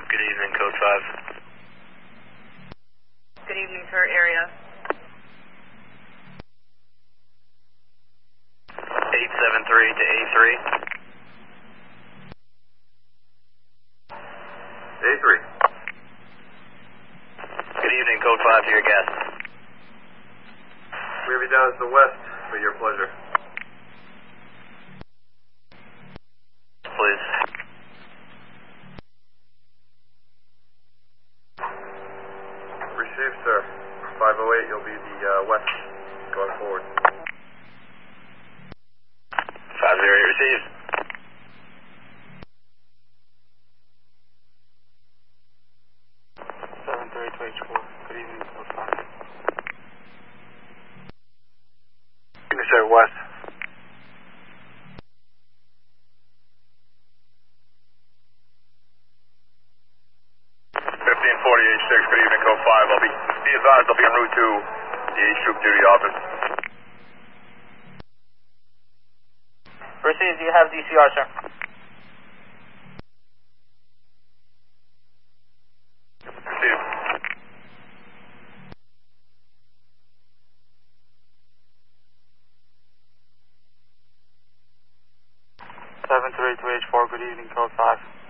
good evening, code 5. Good evening, sir. Area. 873 to A3. A3. Good evening, code 5 to your guest. We have you down as the west, for your pleasure. Please. Received, sir. 508, you'll be the west going forward. 508 received. Good evening, code 5. Sir, west. Good evening, code 5. Be advised, I'll be en route to the troop duty office. Received, you have DCR, sir. Received. H4, good evening, code 5.